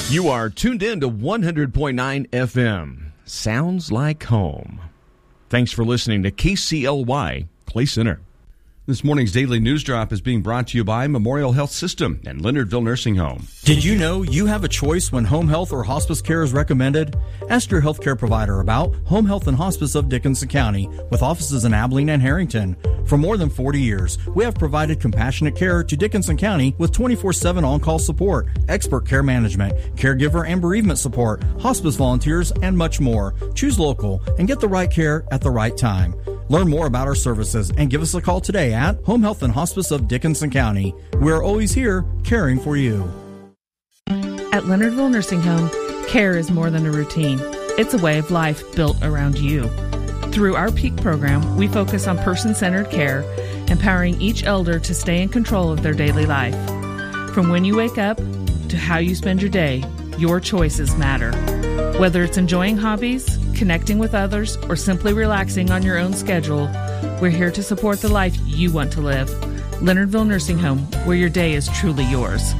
You are tuned in to 100.9 FM. Sounds like home. Thanks for listening to KCLY Clay Center. This morning's Daily News Drop is being brought to you by Memorial Health System and Leonardville Nursing Home. Did you know you have a choice when home health or hospice care is recommended? Ask your healthcare provider about Home Health and Hospice of Dickinson County with offices in Abilene and Harrington. For more than 40 years, we have provided compassionate care to Dickinson County with 24/7 on-call support, expert care management, caregiver and bereavement support, hospice volunteers, and much more. Choose local and get the right care at the right time. Learn more about our services and give us a call today at Home Health and Hospice of Dickinson County. We're always here caring for you. At Leonardville Nursing Home, care is more than a routine. It's a way of life built around you. Through our PEAK program, we focus on person-centered care, empowering each elder to stay in control of their daily life. From when you wake up to how you spend your day, your choices matter. Whether it's enjoying hobbies, connecting with others, or simply relaxing on your own schedule, we're here to support the life you want to live. Leonardville Nursing Home, where your day is truly yours.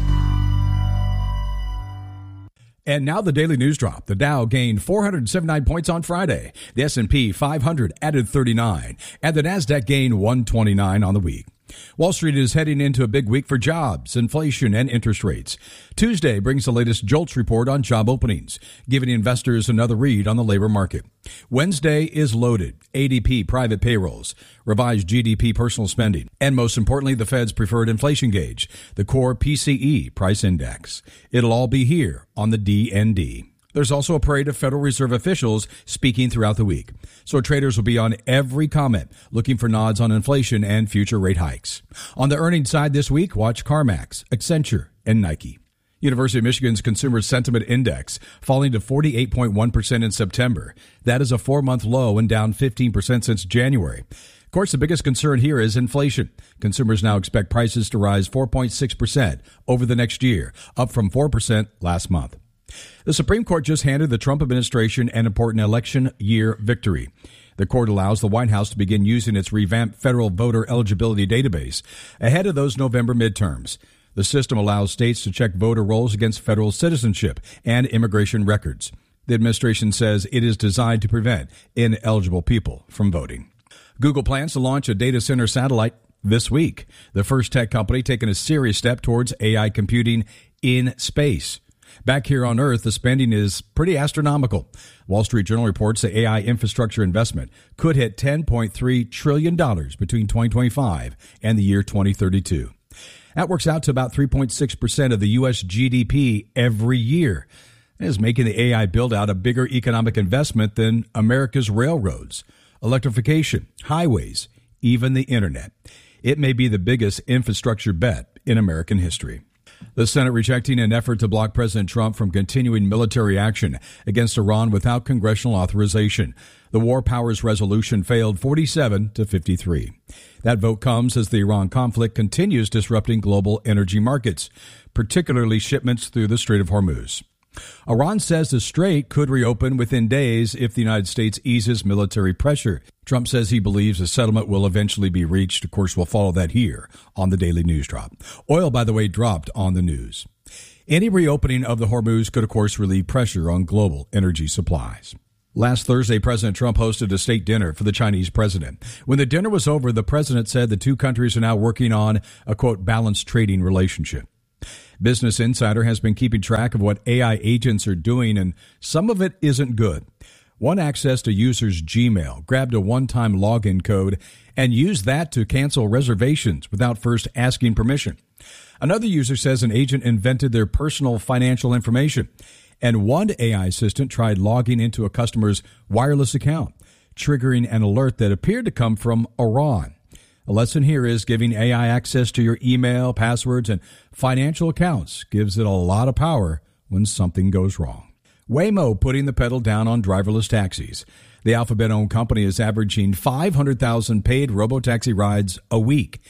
And now the Daily News Drop. The Dow gained 479 points on Friday. The S&P 500 added 39, and the Nasdaq gained 129 on the week. Wall Street is heading into a big week for jobs, inflation, and interest rates. Tuesday brings the latest JOLTS report on job openings, giving investors another read on the labor market. Wednesday is loaded. ADP private payrolls, revised GDP personal spending, and most importantly, the Fed's preferred inflation gauge, the core PCE price index. It'll all be here on the DND. There's also a parade of Federal Reserve officials speaking throughout the week. So traders will be on every comment, looking for nods on inflation and future rate hikes. On the earnings side this week, watch CarMax, Accenture, and Nike. University of Michigan's Consumer Sentiment Index falling to 48.1% in September. That is a 4-month low and down 15% since January. Of course, the biggest concern here is inflation. Consumers now expect prices to rise 4.6% over the next year, up from 4% last month. The Supreme Court just handed the Trump administration an important election year victory. The court allows the White House to begin using its revamped federal voter eligibility database ahead of those November midterms. The system allows states to check voter rolls against federal citizenship and immigration records. The administration says it is designed to prevent ineligible people from voting. Google plans to launch a data center satellite this week, the first tech company taking a serious step towards AI computing in space. Back here on Earth, the spending is pretty astronomical. Wall Street Journal reports the AI infrastructure investment could hit $10.3 trillion between 2025 and the year 2032. That works out to about 3.6% of the U.S. GDP every year. It is making the AI build-out a bigger economic investment than America's railroads, electrification, highways, even the internet. It may be the biggest infrastructure bet in American history. The Senate rejecting an effort to block President Trump from continuing military action against Iran without congressional authorization. The War Powers Resolution failed 47 to 53. That vote comes as the Iran conflict continues disrupting global energy markets, particularly shipments through the Strait of Hormuz. Iran says the strait could reopen within days if the United States eases military pressure. Trump says he believes a settlement will eventually be reached. Of course, we'll follow that here on the Daily News Drop. Oil, by the way, dropped on the news. Any reopening of the Hormuz could, of course, relieve pressure on global energy supplies. Last Thursday, President Trump hosted a state dinner for the Chinese president. When the dinner was over, the president said the two countries are now working on a, quote, balanced trading relationship. Business Insider has been keeping track of what AI agents are doing, and some of it isn't good. One accessed a user's Gmail, grabbed a one-time login code, and used that to cancel reservations without first asking permission. Another user says an agent invented their personal financial information, and one AI assistant tried logging into a customer's wireless account, triggering an alert that appeared to come from Iran. The lesson here is giving AI access to your email, passwords, and financial accounts gives it a lot of power when something goes wrong. Waymo putting the pedal down on driverless taxis. The Alphabet-owned company is averaging 500,000 paid robotaxi rides a week,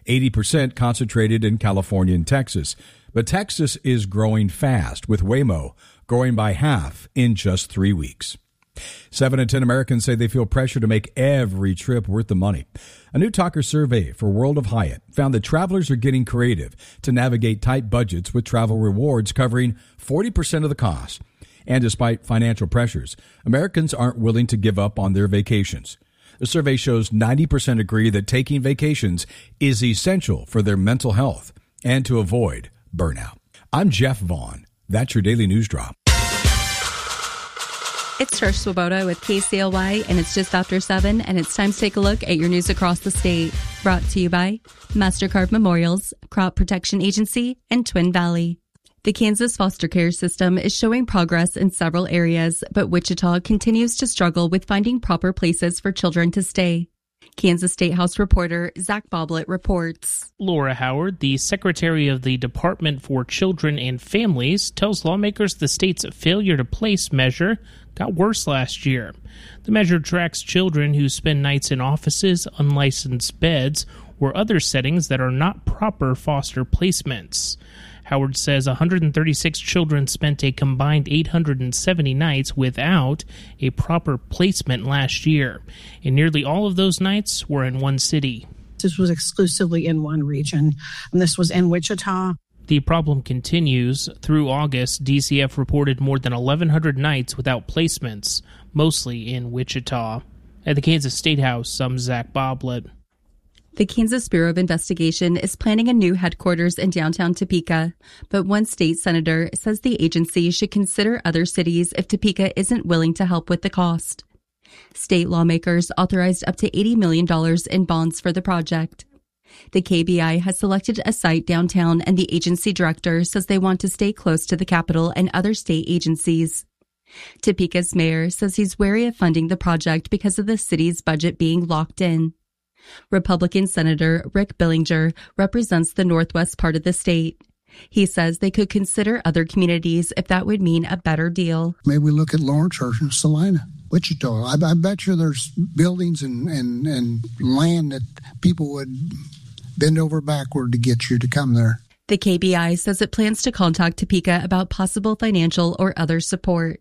80% concentrated in California and Texas. But Texas is growing fast, with Waymo growing by half in just 3 weeks. 7 in 10 Americans say they feel pressure to make every trip worth the money. A new Talker survey for World of Hyatt found that travelers are getting creative to navigate tight budgets with travel rewards covering 40% of the cost. And despite financial pressures, Americans aren't willing to give up on their vacations. The survey shows 90% agree that taking vacations is essential for their mental health and to avoid burnout. I'm Jeff Vaughn. That's your Daily News Drop. It's Trish Swoboda with KCLY, and it's just after 7, and it's time to take a look at your news across the state. Brought to you by MasterCard Memorials, Crop Protection Agency, and Twin Valley. The Kansas foster care system is showing progress in several areas, but Wichita continues to struggle with finding proper places for children to stay. Kansas State House reporter Zach Boblet reports. Laura Howard, the Secretary of the Department for Children and Families, tells lawmakers the state's failure to place measure got worse last year. The measure tracks children who spend nights in offices, unlicensed beds, or other settings that are not proper foster placements. Howard says 136 children spent a combined 870 nights without a proper placement last year, and nearly all of those nights were in one city. This was exclusively in one region, and this was in Wichita. The problem continues. Through August, DCF reported more than 1,100 nights without placements, mostly in Wichita. At the Kansas State House, I'm Zach Boblet. The Kansas Bureau of Investigation is planning a new headquarters in downtown Topeka, but one state senator says the agency should consider other cities if Topeka isn't willing to help with the cost. State lawmakers authorized up to $80 million in bonds for the project. The KBI has selected a site downtown, and the agency director says they want to stay close to the Capitol and other state agencies. Topeka's mayor says he's wary of funding the project because of the city's budget being locked in. Republican Senator Rick Billinger represents the northwest part of the state. He says they could consider other communities if that would mean a better deal. Maybe we look at Lawrence or Salina, Wichita. I bet you there's buildings and land that people would bend over backward to get you to come there. The KBI says it plans to contact Topeka about possible financial or other support.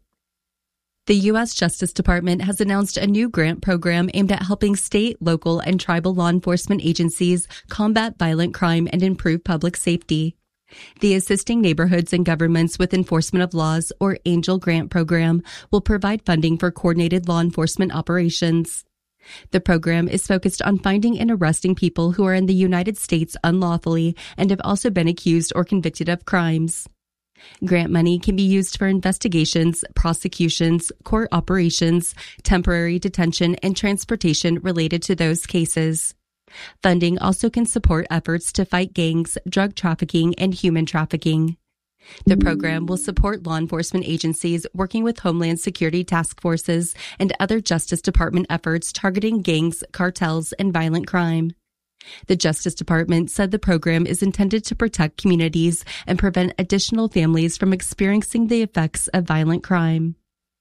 The U.S. Justice Department has announced a new grant program aimed at helping state, local, and tribal law enforcement agencies combat violent crime and improve public safety. The Assisting Neighborhoods and Governments with Enforcement of Laws, or ANGEL grant program, will provide funding for coordinated law enforcement operations. The program is focused on finding and arresting people who are in the United States unlawfully and have also been accused or convicted of crimes. Grant money can be used for investigations, prosecutions, court operations, temporary detention, and transportation related to those cases. Funding also can support efforts to fight gangs, drug trafficking, and human trafficking. The program will support law enforcement agencies working with Homeland Security task forces and other Justice Department efforts targeting gangs, cartels, and violent crime. The Justice Department said the program is intended to protect communities and prevent additional families from experiencing the effects of violent crime.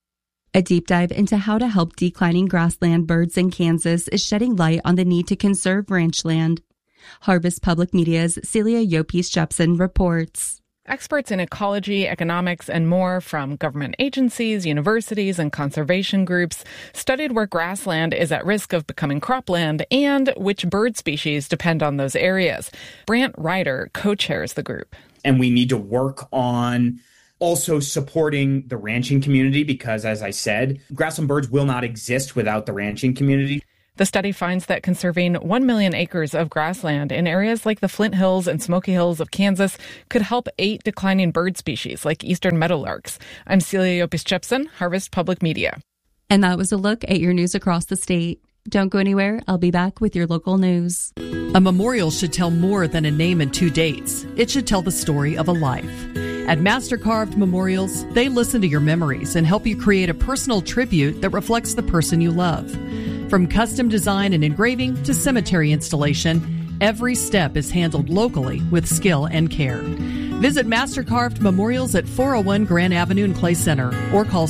A deep dive into how to help declining grassland birds in Kansas is shedding light on the need to conserve ranch land. Harvest Public Media's Celia Yopis-Jepson reports. Experts in ecology, economics, and more from government agencies, universities, and conservation groups studied where grassland is at risk of becoming cropland and which bird species depend on those areas. Brant Ryder co-chairs the group. And we need to work on also supporting the ranching community because, as I said, grassland birds will not exist without the ranching community. The study finds that conserving 1 million acres of grassland in areas like the Flint Hills and Smoky Hills of Kansas could help 8 declining bird species like eastern meadowlarks. I'm Celia Yopis-Jepson, Harvest Public Media. And that was a look at your news across the state. Don't go anywhere. I'll be back with your local news. A memorial should tell more than a name and 2 dates. It should tell the story of a life. At Mastercarved Memorials, they listen to your memories and help you create a personal tribute that reflects the person you love. From custom design and engraving to cemetery installation, every step is handled locally with skill and care. Visit Mastercarved Memorials at 401 Grand Avenue in Clay Center or call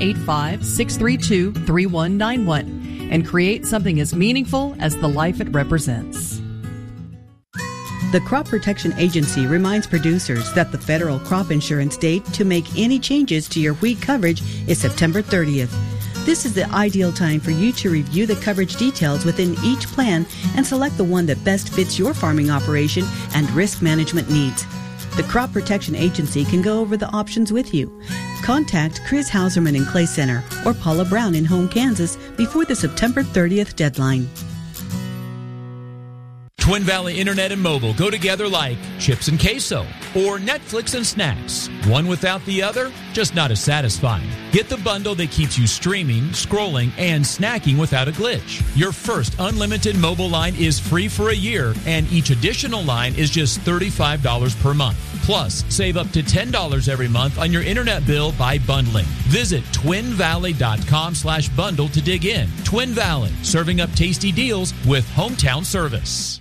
785-632-3191 and create something as meaningful as the life it represents. The Crop Protection Agency reminds producers that the federal crop insurance date to make any changes to your wheat coverage is September 30th. This is the ideal time for you to review the coverage details within each plan and select the one that best fits your farming operation and risk management needs. The Crop Protection Agency can go over the options with you. Contact Chris Hauserman in Clay Center or Paula Brown in Home, Kansas before the September 30th deadline. Twin Valley Internet and Mobile go together like chips and queso or Netflix and snacks. One without the other, just not as satisfying. Get the bundle that keeps you streaming, scrolling, and snacking without a glitch. Your first unlimited mobile line is free for a year, and each additional line is just $35 per month. Plus, save up to $10 every month on your internet bill by bundling. Visit twinvalley.com/bundle to dig in. Twin Valley, serving up tasty deals with hometown service.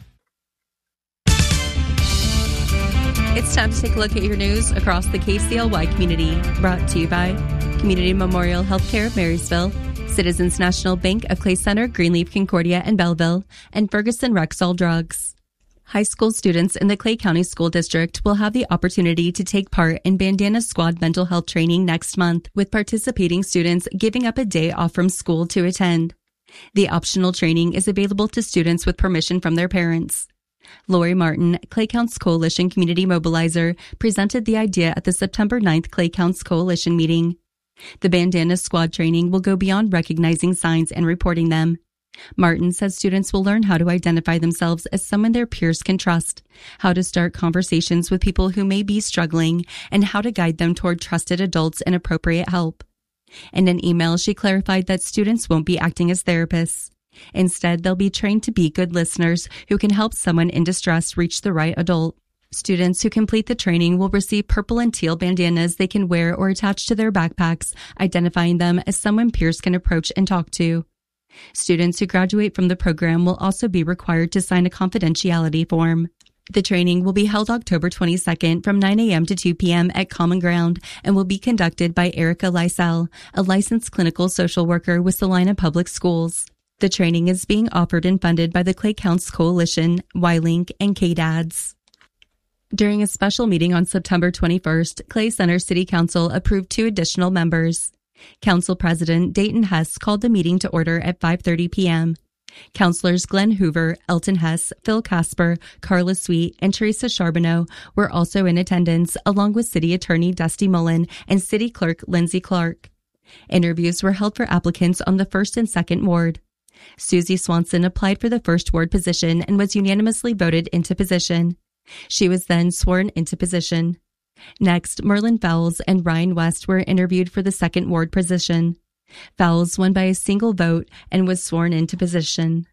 It's time to take a look at your news across the KCLY community. Brought to you by Community Memorial Healthcare of Marysville, Citizens National Bank of Clay Center, Greenleaf, Concordia, and Belleville, and Ferguson Rexall Drugs. High school students in the Clay County School District will have the opportunity to take part in Bandana Squad mental health training next month, with participating students giving up a day off from school to attend. The optional training is available to students with permission from their parents. Lori Martin, Clay Counts Coalition Community Mobilizer, presented the idea at the September 9th Clay Counts Coalition meeting. The Bandana Squad training will go beyond recognizing signs and reporting them. Martin says students will learn how to identify themselves as someone their peers can trust, how to start conversations with people who may be struggling, and how to guide them toward trusted adults and appropriate help. In an email, she clarified that students won't be acting as therapists. Instead, they'll be trained to be good listeners who can help someone in distress reach the right adult. Students who complete the training will receive purple and teal bandanas they can wear or attach to their backpacks, identifying them as someone peers can approach and talk to. Students who graduate from the program will also be required to sign a confidentiality form. The training will be held October 22nd from 9 a.m. to 2 p.m. at Common Ground and will be conducted by Erica Lysell, a licensed clinical social worker with Salina Public Schools. The training is being offered and funded by the Clay Counts Coalition, Y-Link, and KDADS. During a special meeting on September 21st, Clay Center City Council approved 2 additional members. Council President Dayton Hess called the meeting to order at 5:30 p.m. Councilors Glenn Hoover, Elton Hess, Phil Casper, Carla Sweet, and Teresa Charbonneau were also in attendance, along with City Attorney Dusty Mullen and City Clerk Lindsay Clark. Interviews were held for applicants on the 1st and 2nd Ward. Susie Swanson applied for the 1st Ward position and was unanimously voted into position. She was then sworn into position. Next, Merlin Fowles and Ryan West were interviewed for the 2nd Ward position. Fowles won by a single vote and was sworn into position.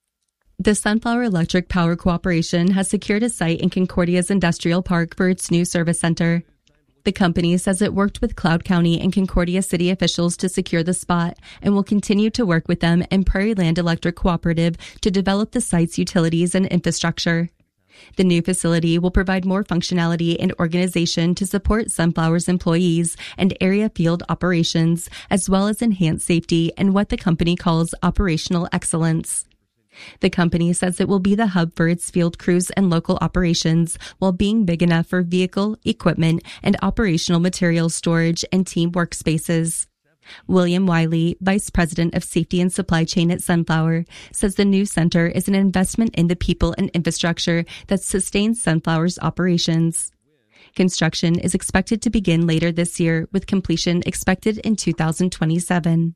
The Sunflower Electric Power Cooperation has secured a site in Concordia's Industrial Park for its new service center. The company says it worked with Cloud County and Concordia City officials to secure the spot and will continue to work with them and Prairie Land Electric Cooperative to develop the site's utilities and infrastructure. The new facility will provide more functionality and organization to support Sunflower's employees and area field operations, as well as enhance safety and what the company calls operational excellence. The company says it will be the hub for its field crews and local operations while being big enough for vehicle, equipment, and operational material storage and team workspaces. William Wiley, Vice President of Safety and Supply Chain at Sunflower, says the new center is an investment in the people and infrastructure that sustains Sunflower's operations. Construction is expected to begin later this year, with completion expected in 2027.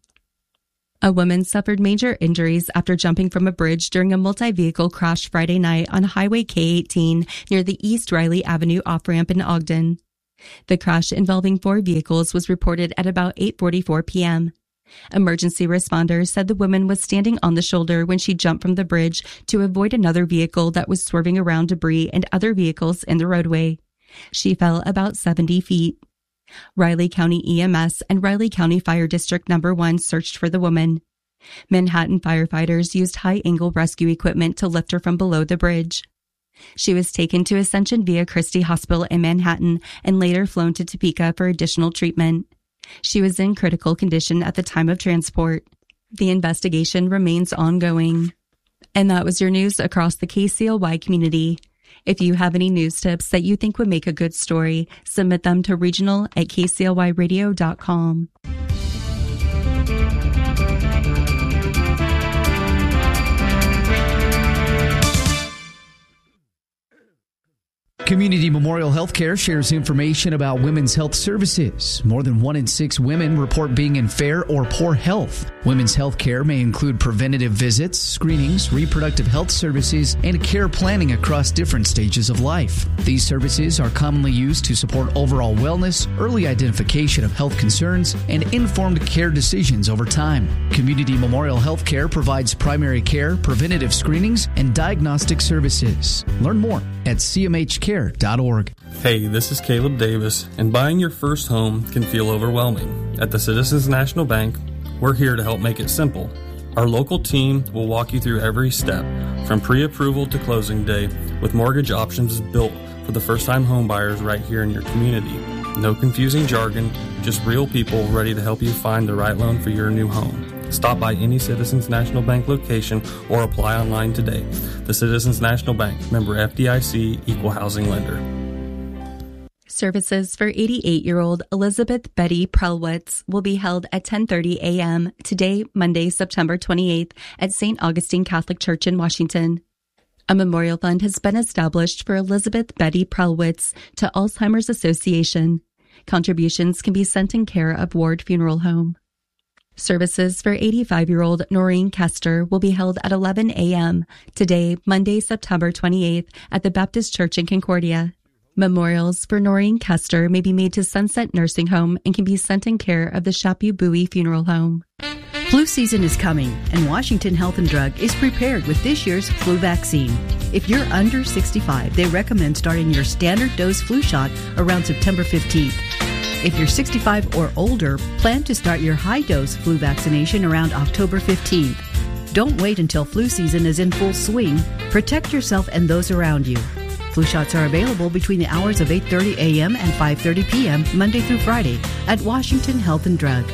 A woman suffered major injuries after jumping from a bridge during a multi-vehicle crash Friday night on Highway K-18 near the East Riley Avenue off-ramp in Ogden. The crash involving 4 vehicles was reported at about 8:44 p.m. Emergency responders said the woman was standing on the shoulder when she jumped from the bridge to avoid another vehicle that was swerving around debris and other vehicles in the roadway. She fell about 70 feet. Riley County EMS and Riley County Fire District No. 1 searched for the woman. Manhattan firefighters used high-angle rescue equipment to lift her from below the bridge. She was taken to Ascension Via Christi Hospital in Manhattan and later flown to Topeka for additional treatment. She was in critical condition at the time of transport. The investigation remains ongoing. And that was your news across the KCLY community. If you have any news tips that you think would make a good story, submit them to regional@kclyradio.com. Community Memorial Healthcare shares information about women's health services. More than 1 in 6 women report being in fair or poor health. Women's health care may include preventative visits, screenings, reproductive health services, and care planning across different stages of life. These services are commonly used to support overall wellness, early identification of health concerns, and informed care decisions over time. Community Memorial Healthcare provides primary care, preventative screenings, and diagnostic services. Learn more at cmhcare.org. Hey, this is Caleb Davis, and buying your first home can feel overwhelming. At the Citizens National Bank, we're here to help make it simple. Our local team will walk you through every step, from pre-approval to closing day, with mortgage options built for the first-time home buyers right here in your community. No confusing jargon, just real people ready to help you find the right loan for your new home. Stop by any Citizens National Bank location or apply online today. The Citizens National Bank, member FDIC, equal housing lender. Services for 88-year-old Elizabeth Betty Prelwitz will be held at 10:30 a.m. today, Monday, September 28th, at St. Augustine Catholic Church in Washington. A memorial fund has been established for Elizabeth Betty Prelwitz to Alzheimer's Association. Contributions can be sent in care of Ward Funeral Home. Services for 85-year-old Noreen Kester will be held at 11 a.m. today, Monday, September 28th, at the Baptist Church in Concordia. Memorials for Noreen Kester may be made to Sunset Nursing Home and can be sent in care of the Chapu Bowie Funeral Home. Flu season is coming, and Washington Health and Drug is prepared with this year's flu vaccine. If you're under 65, they recommend starting your standard dose flu shot around September 15th. If you're 65 or older, plan to start your high-dose flu vaccination around October 15th. Don't wait until flu season is in full swing. Protect yourself and those around you. Flu shots are available between the hours of 8:30 a.m. and 5:30 p.m. Monday through Friday at Washington Health and Drug.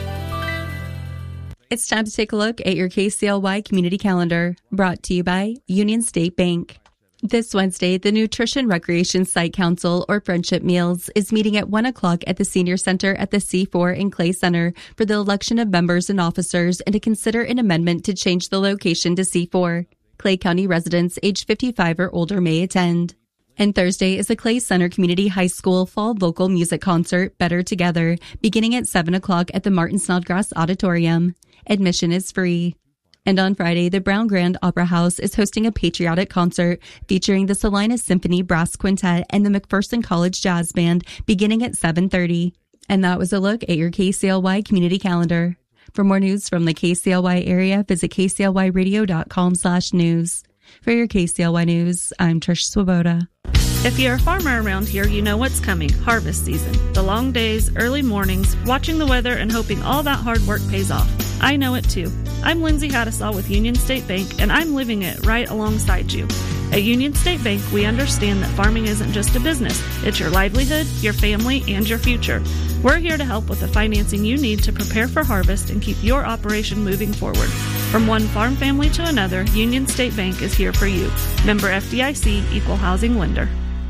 It's time to take a look at your KCLY community calendar, brought to you by Union State Bank. This Wednesday, the Nutrition Recreation Site Council, or Friendship Meals, is meeting at 1 o'clock at the Senior Center at the C4 and Clay Center for the election of members and officers and to consider an amendment to change the location to C4. Clay County residents age 55 or older may attend. And Thursday is the Clay Center Community High School Fall Vocal Music Concert, Better Together, beginning at 7 o'clock at the Martin Snodgrass Auditorium. Admission is free. And on Friday, the Brown Grand Opera House is hosting a patriotic concert featuring the Salinas Symphony Brass Quintet and the McPherson College Jazz Band beginning at 7:30. And that was a look at your KCLY community calendar. For more news from the KCLY area, visit kclyradio.com/news. For your KCLY News, I'm Trish Swoboda. If you're a farmer around here, you know what's coming. Harvest season. The long days, early mornings, watching the weather and hoping all that hard work pays off. I know it too. I'm Lindsay Hadisall with Union State Bank, and I'm living it right alongside you. At Union State Bank, we understand that farming isn't just a business. It's your livelihood, your family, and your future. We're here to help with the financing you need to prepare for harvest and keep your operation moving forward. From one farm family to another, Union State Bank is here for you. Member FDIC, equal housing lender.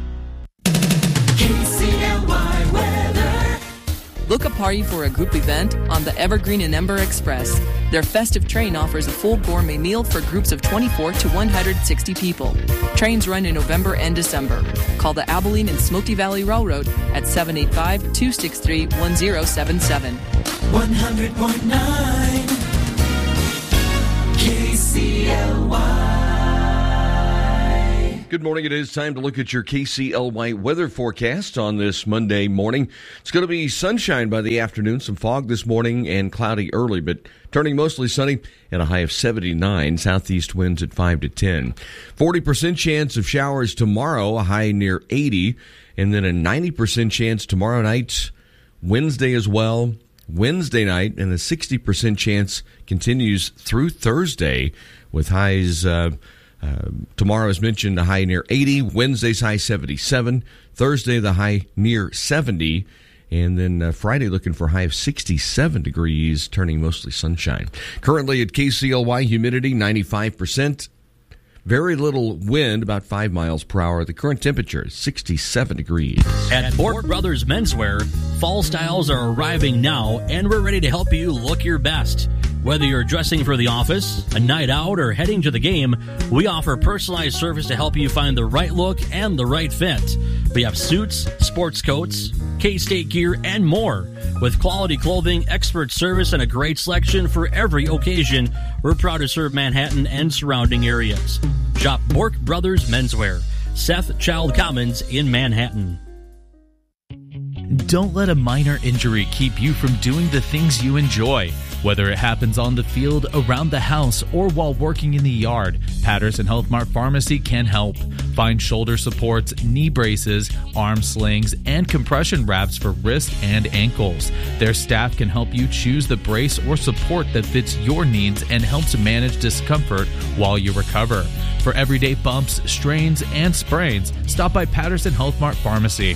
KCLY weather. Look a party for a group event on the Evergreen and Ember Express. Their festive train offers a full gourmet meal for groups of 24 to 160 people. Trains run in November and December. Call the Abilene and Smoky Valley Railroad at 785-263-1077. 100.9 KCLY. Good morning. It is time to look at your KCLY weather forecast on this Monday morning. It's going to be sunshine by the afternoon, some fog this morning and cloudy early, but turning mostly sunny and a high of 79, southeast winds at 5 to 10. 40% chance of showers tomorrow, a high near 80, and then a 90% chance tomorrow night, Wednesday as well, Wednesday night, and a 60% chance continues through Thursday with highs tomorrow, as mentioned, a high near 80. Wednesday's high 77. Thursday, the high near 70. And then Friday, looking for a high of 67 degrees, turning mostly sunshine. Currently at KCLY, humidity 95%. Very little wind, about 5 miles per hour. The current temperature is 67 degrees. At Bork Brothers Menswear, fall styles are arriving now, and we're ready to help you look your best. Whether you're dressing for the office, a night out, or heading to the game, we offer personalized service to help you find the right look and the right fit. We have suits, sports coats, K-State gear, and more. With quality clothing, expert service, and a great selection for every occasion, we're proud to serve Manhattan and surrounding areas. Shop Bork Brothers Menswear, Seth Child Commons in Manhattan. Don't let a minor injury keep you from doing the things you enjoy. Whether it happens on the field, around the house, or while working in the yard, Patterson Health Mart Pharmacy can help. Find shoulder supports, knee braces, arm slings, and compression wraps for wrists and ankles. Their staff can help you choose the brace or support that fits your needs and helps manage discomfort while you recover. For everyday bumps, strains, and sprains, stop by Patterson Health Mart Pharmacy.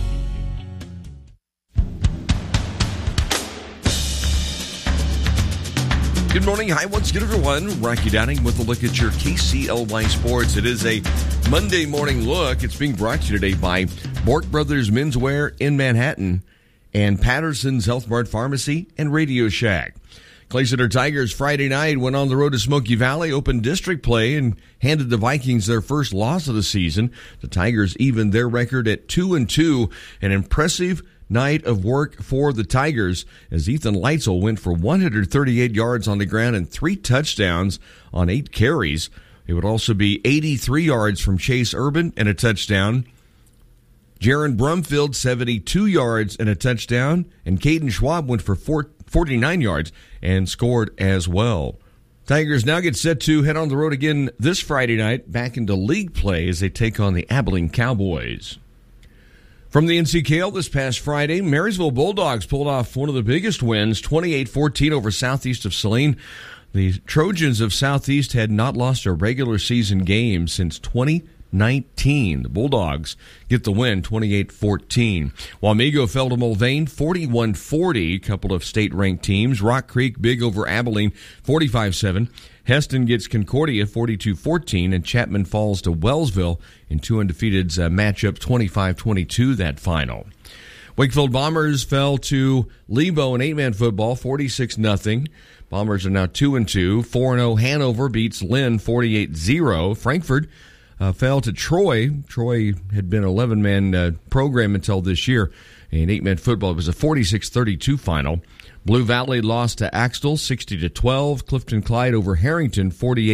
Good morning. Hi, once again, everyone. Rocky Downing with a look at your KCLY Sports. It is a Monday morning look. It's being brought to you today by Bork Brothers Menswear in Manhattan and Patterson's Health Mart Pharmacy and Radio Shack. Clay Center Tigers Friday night went on the road to Smoky Valley, opened district play, and handed the Vikings their first loss of the season. The Tigers evened their record at 2-2, an impressive night of work for the Tigers as Ethan Leitzel went for 138 yards on the ground and 3 touchdowns on 8 carries. It would also be 83 yards from Chase Urban and a touchdown. Jaron Brumfield, 72 yards and a touchdown. And Caden Schwab went for 49 yards and scored as well. Tigers now get set to head on the road again this Friday night back into league play as they take on the Abilene Cowboys. From the NCKL this past Friday, Marysville Bulldogs pulled off one of the biggest wins, 28-14 over Southeast of Saline. The Trojans of Southeast had not lost a regular season game since 2019. The Bulldogs get the win, 28-14. Wamego fell to Mulvane, 41-40. A couple of state-ranked teams. Rock Creek big over Abilene, 45-7. Heston gets Concordia 42-14, and Chapman falls to Wellsville in 2 undefeateds matchup 25-22 that final. Wakefield Bombers fell to Lebo in 8-man football 46-0. Bombers are now 2-2. 4-0 Hanover beats Lynn 48-0. Frankfurt fell to Troy. Troy had been an 11-man program until this year. In 8-man football, it was a 46-32 final. Blue Valley lost to Axtell 60-12. Clifton Clyde over Harrington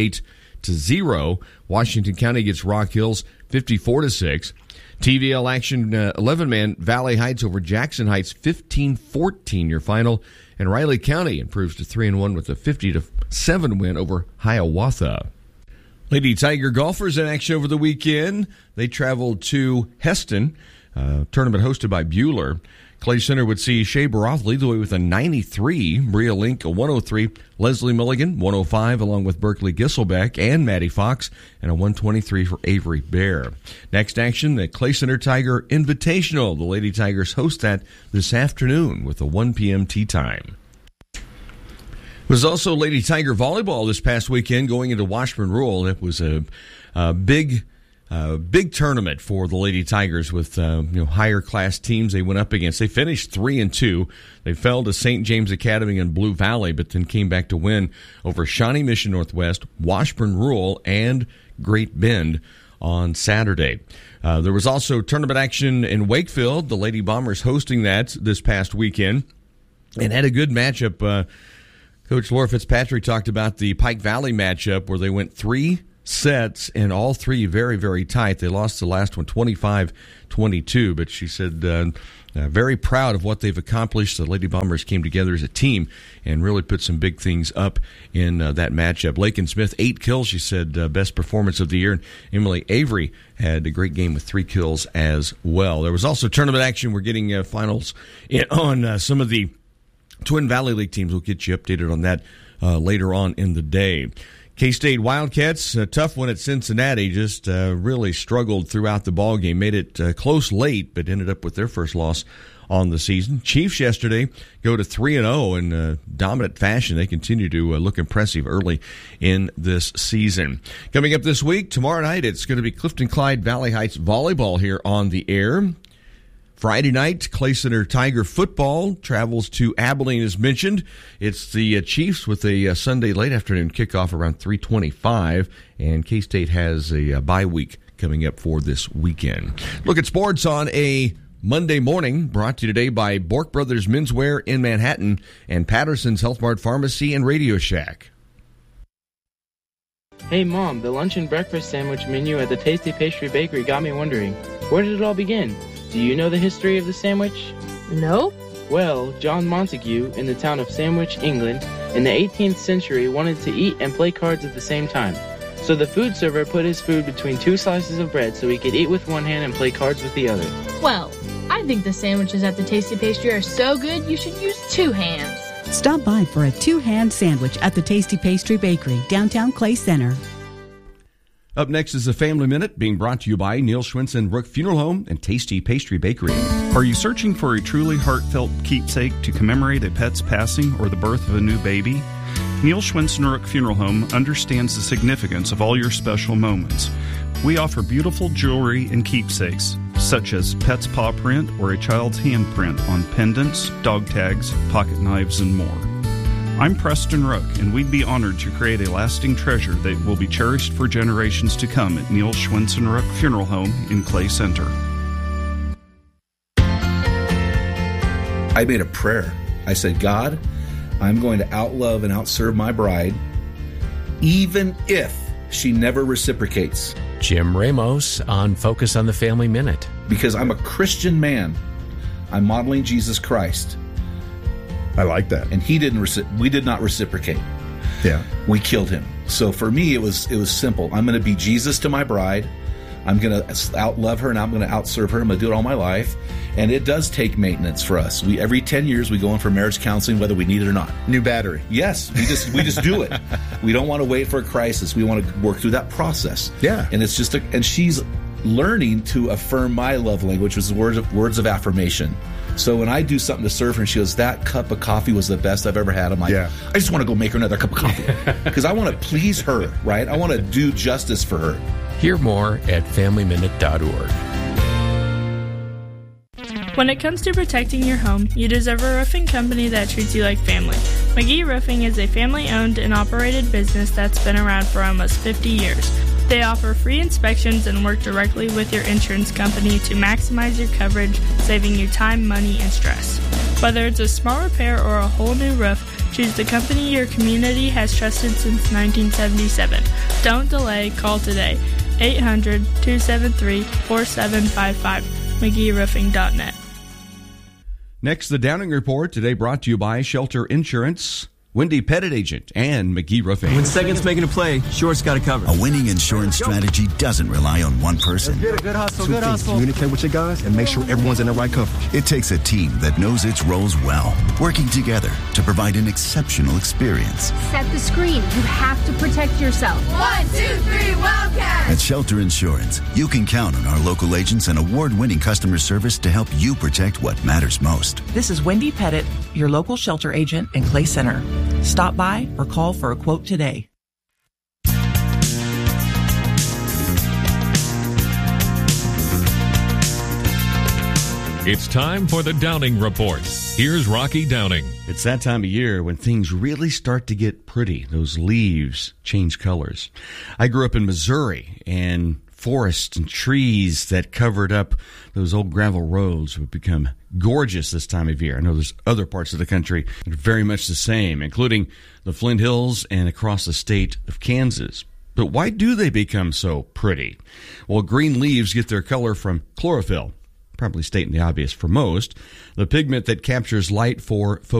48-0. Washington County gets Rock Hills 54-6. TVL action 11-man Valley Heights over Jackson Heights 15-14 your final. And Riley County improves to 3-1 with a 50-7 win over Hiawatha. Lady Tiger golfers in action over the weekend. They traveled to Heston, tournament hosted by Bueller. Clay Center would see Shea Baroth lead the way with a 93, Bria Link a 103, Leslie Milligan 105, along with Berkeley Gisselbeck and Maddie Fox, and a 123 for Avery Bear. Next action, the Clay Center Tiger Invitational. The Lady Tigers host that this afternoon with a 1 p.m. tee time. It was also Lady Tiger Volleyball this past weekend going into Washburn Rural. It was a big tournament for the Lady Tigers with higher class teams they went up against. They finished 3-2. They fell to St. James Academy in Blue Valley, but then came back to win over Shawnee Mission Northwest, Washburn Rural, and Great Bend on Saturday. There was also tournament action in Wakefield. The Lady Bombers hosting that this past weekend and had a good matchup. Coach Laura Fitzpatrick talked about the Pike Valley matchup where they went 3 sets, and all 3 very, very tight. They lost the last one 25-22, but she said very proud of what they've accomplished. The Lady Bombers came together as a team and really put some big things up in that matchup. Lakin Smith, 8 kills, she said, best performance of the year. And Emily Avery had a great game with 3 kills as well. There was also tournament action. We're getting finals on some of the Twin Valley League teams. We'll get you updated on that later on in the day. K-State Wildcats, a tough one at Cincinnati, just really struggled throughout the ballgame. Made it close late, but ended up with their first loss on the season. Chiefs yesterday go to 3-0 in dominant fashion. They continue to look impressive early in this season. Coming up this week, tomorrow night, it's going to be Clifton Clyde Valley Heights volleyball here on the air. Friday night, Clay Center Tiger football travels to Abilene, as mentioned. It's the Chiefs with a Sunday late afternoon kickoff around 3:25, and K-State has a bye week coming up for this weekend. Look at sports on a Monday morning, brought to you today by Bork Brothers Menswear in Manhattan and Patterson's Health Mart Pharmacy and Radio Shack. Hey Mom, the lunch and breakfast sandwich menu at the Tasty Pastry Bakery got me wondering, where did it all begin? Do you know the history of the sandwich? No. Well, John Montague, in the town of Sandwich, England, in the 18th century wanted to eat and play cards at the same time. So the food server put his food between two slices of bread so he could eat with one hand and play cards with the other. Well, I think the sandwiches at the Tasty Pastry are so good you should use two hands. Stop by for a two-hand sandwich at the Tasty Pastry Bakery, downtown Clay Center. Up next is the Family Minute, being brought to you by Neil Schwinson Rook Funeral Home and Tasty Pastry Bakery. Are you searching for a truly heartfelt keepsake to commemorate a pet's passing or the birth of a new baby? Neil Schwinson Rook Funeral Home understands the significance of all your special moments. We offer beautiful jewelry and keepsakes, such as pet's paw print or a child's handprint on pendants, dog tags, pocket knives, and more. I'm Preston Rook, and we'd be honored to create a lasting treasure that will be cherished for generations to come at Neil Schwinson Rook Funeral Home in Clay Center. I made a prayer. I said, God, I'm going to outlove and outserve my bride, even if she never reciprocates. Jim Ramos on Focus on the Family Minute. Because I'm a Christian man. I'm modeling Jesus Christ. I like that. And we did not reciprocate. Yeah. We killed him. So for me, it was simple. I'm going to be Jesus to my bride. I'm going to outlove her, and I'm going to outserve her. I'm going to do it all my life. And it does take maintenance for us. Every 10 years, we go in for marriage counseling, whether we need it or not. New battery. Yes. We just do it. We don't want to wait for a crisis. We want to work through that process. Yeah. And it's just and she's learning to affirm my love language, which is words of affirmation. So when I do something to serve her and she goes, that cup of coffee was the best I've ever had, I'm like, yeah. I just want to go make her another cup of coffee. Because I want to please her, right? I want to do justice for her. Hear more at FamilyMinute.org. When it comes to protecting your home, you deserve a roofing company that treats you like family. McGee Roofing is a family-owned and operated business that's been around for almost 50 years. They offer free inspections and work directly with your insurance company to maximize your coverage, saving you time, money, and stress. Whether it's a small repair or a whole new roof, choose the company your community has trusted since 1977. Don't delay, call today. 800-273-4755, McGeeRoofing.net. Next, the Downing Report, today brought to you by Shelter Insurance, Wendy Pettit Agent, and McGee Roofing. When second's making a play, Short's got it covered. A winning insurance strategy doesn't rely on one person. Good hustle, good hustle. Communicate with your guys and make sure everyone's in the right coverage. It takes a team that knows its roles well, working together to provide an exceptional experience. Set the screen. You have to protect yourself. 1, 2, 3, Wildcats! At Shelter Insurance, you can count on our local agents and award-winning customer service to help you protect what matters most. This is Wendy Pettit, your local shelter agent in Clay Center. Stop by or call for a quote today. It's time for the Downing Report. Here's Rocky Downing. It's that time of year when things really start to get pretty. Those leaves change colors. I grew up in Missouri, and forests and trees that covered up those old gravel roads would become gorgeous this time of year. I know there's other parts of the country that are very much the same, including the Flint Hills and across the state of Kansas. But why do they become so pretty? Well, green leaves get their color from chlorophyll, probably stating the obvious for most, the pigment that captures light for